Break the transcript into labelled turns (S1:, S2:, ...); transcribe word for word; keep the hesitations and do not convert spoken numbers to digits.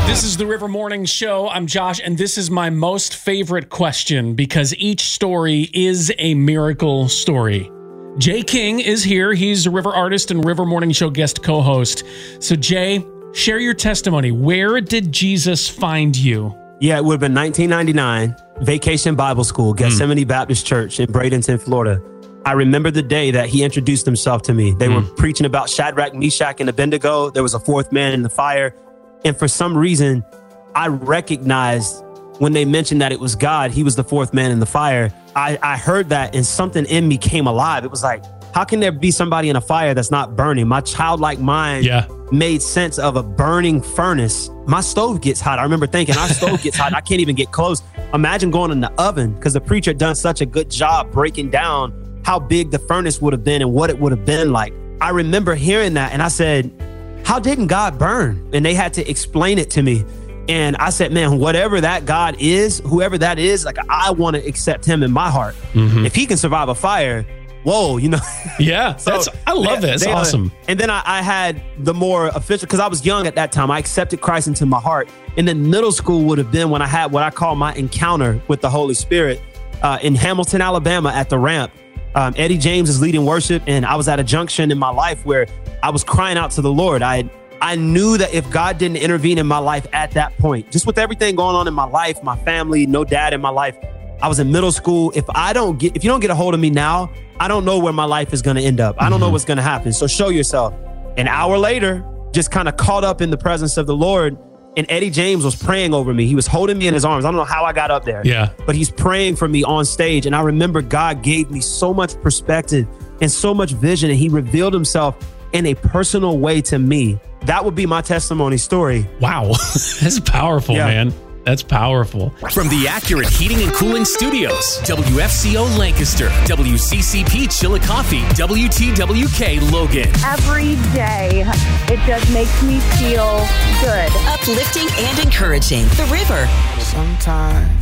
S1: This is the River Morning Show. I'm Josh, and this is my most favorite question because each story is a miracle story. Jay King is here. He's a River artist and River Morning Show guest co-host. So, Jay, share your testimony. Where did Jesus find you?
S2: Yeah, it would have been nineteen ninety-nine, Vacation Bible School, Gethsemane mm. Baptist Church in Bradenton, Florida. I remember the day that he introduced himself to me. They mm. were preaching about Shadrach, Meshach, and Abednego. There was a fourth man in the fire. And for some reason, I recognized when they mentioned that it was God, he was the fourth man in the fire. I, I heard that and something in me came alive. It was like, how can there be somebody in a fire that's not burning? My childlike mind yeah. made sense of a burning furnace. My stove gets hot. I remember thinking, our stove gets hot. I can't even get close. Imagine going in the oven, because the preacher had done such a good job breaking down how big the furnace would have been and what it would have been like. I remember hearing that and I said, how didn't God burn? And they had to explain it to me. And I said, man, whatever that God is, whoever that is, like I want to accept him in my heart. Mm-hmm. If he can survive a fire, whoa, you know.
S1: Yeah, so that's, I love that. It's awesome.
S2: And then I, I had the more official, because I was young at that time. I accepted Christ into my heart. And then middle school would have been when I had what I call my encounter with the Holy Spirit uh, in Hamilton, Alabama at the Ramp. Um, Eddie James is leading worship, and I was at a junction in my life where I was crying out to the Lord. I I knew that if God didn't intervene in my life at that point, just with everything going on in my life, my family, no dad in my life, I was in middle school. If I don't get, if you don't get a hold of me now, I don't know where my life is going to end up. I don't mm-hmm. know what's going to happen. So show yourself. An hour later, just kind of caught up in the presence of the Lord. And Eddie James was praying over me. He was holding me in his arms. I don't know how I got up there.
S1: Yeah.
S2: But he's praying for me on stage. And I remember God gave me so much perspective and so much vision. And he revealed himself in a personal way to me. That would be my testimony story.
S1: Wow. That's powerful, yeah. man. That's powerful.
S3: From the Accurate Heating and Cooling Studios, W F C O Lancaster, W C C P Chillicothe, W T W K Logan.
S4: Every day, it just makes me feel good.
S5: Uplifting and encouraging. The River.
S6: Sometimes